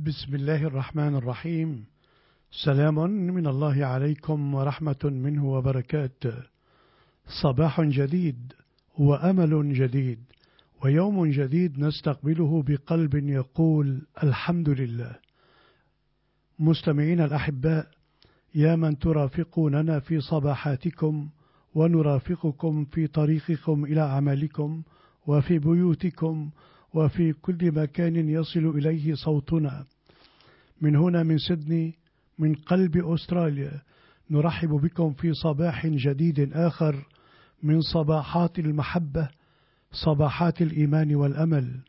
بسم الله الرحمن الرحيم. سلام من الله عليكم ورحمة منه وبركاته. صباح جديد وأمل جديد ويوم جديد نستقبله بقلب يقول الحمد لله. مستمعين الأحباء، يا من ترافقوننا في صباحاتكم ونرافقكم في طريقكم إلى عملكم وفي بيوتكم وفي كل مكان يصل إليه صوتنا، من هنا من سيدني من قلب أستراليا نرحب بكم في صباح جديد آخر من صباحات المحبة، صباحات الإيمان والأمل.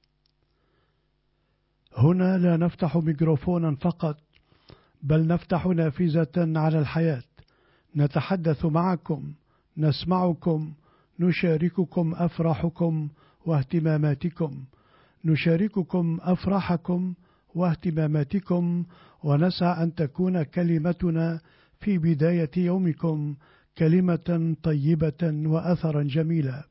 هنا لا نفتح ميكروفونا فقط، بل نفتح نافذة على الحياة، نتحدث معكم، نسمعكم، نشارككم أفراحكم واهتماماتكم، نشارككم أفراحكم واهتماماتكم، ونسعى أن تكون كلمتنا في بداية يومكم كلمة طيبة وأثرا جميلا.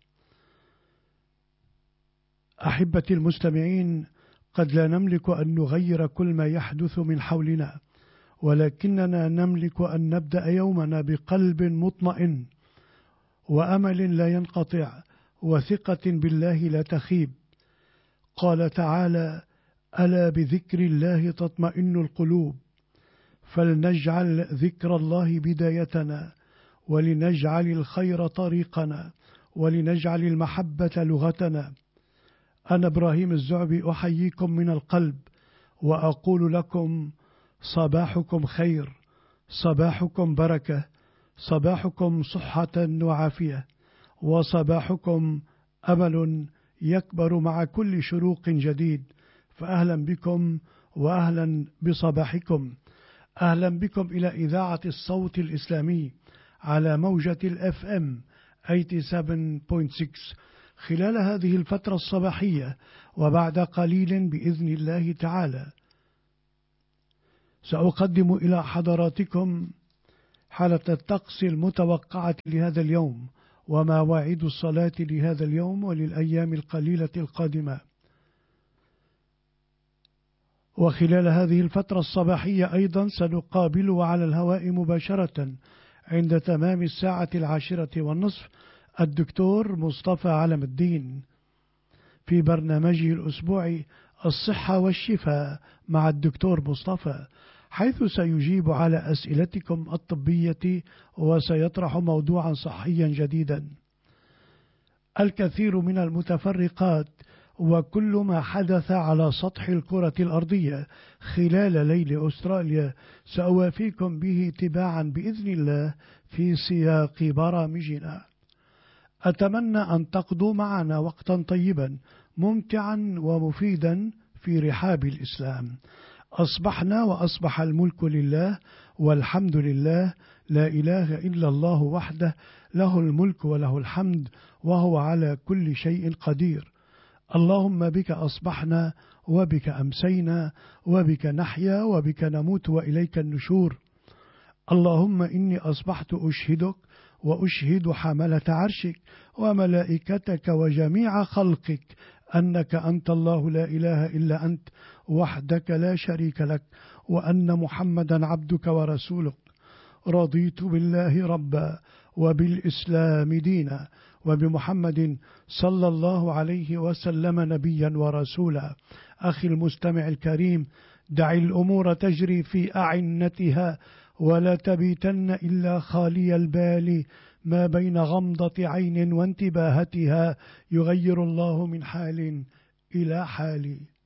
أحبتي المستمعين، قد لا نملك أن نغير كل ما يحدث من حولنا، ولكننا نملك أن نبدأ يومنا بقلب مطمئن وأمل لا ينقطع وثقة بالله لا تخيب. قال تعالى: ألا بذكر الله تطمئن القلوب. فلنجعل ذكر الله بدايتنا، ولنجعل الخير طريقنا، ولنجعل المحبة لغتنا. أنا إبراهيم الزعبي أحييكم من القلب وأقول لكم صباحكم خير، صباحكم بركة، صباحكم صحة وعافية، وصباحكم أمل يكبر مع كل شروق جديد. فأهلا بكم وأهلا بصباحكم. أهلا بكم إلى إذاعة الصوت الإسلامي على موجة الFM 87.6 خلال هذه الفترة الصباحية، وبعد قليل بإذن الله تعالى سأقدم إلى حضراتكم حالة الطقس المتوقعة لهذا اليوم ومواعيد الصلاة لهذا اليوم وللأيام القليلة القادمة. وخلال هذه الفترة الصباحية أيضا سنقابل على الهواء مباشرة عند تمام 10:10 الدكتور مصطفى علم الدين في برنامجه الأسبوعي الصحة والشفاء مع الدكتور مصطفى، حيث سيجيب على أسئلتكم الطبية وسيطرح موضوعا صحيا جديدا. الكثير من المتفرقات وكل ما حدث على سطح الكرة الأرضية خلال ليل أستراليا سأوافيكم به تباعا بإذن الله في سياق برامجنا. أتمنى أن تقضوا معنا وقتا طيبا ممتعا ومفيدا في رحاب الإسلام. أصبحنا وأصبح الملك لله والحمد لله، لا إله إلا الله وحده، له الملك وله الحمد وهو على كل شيء قدير. اللهم بك أصبحنا وبك أمسينا وبك نحيا وبك نموت وإليك النشور. اللهم إني أصبحت أشهدك وأشهد حملة عرشك وملائكتك وجميع خلقك أنك أنت الله لا إله إلا أنت وحدك لا شريك لك، وأن محمدا عبدك ورسولك. رضيت بالله ربا وبالإسلام دينا وبمحمد صلى الله عليه وسلم نبيا ورسولا. أخي المستمع الكريم، دع الأمور تجري في أعنتها ولا تبيتن إلا خالي البال، ما بين غمضة عين وانتباهتها يغير الله من حال إلى حال.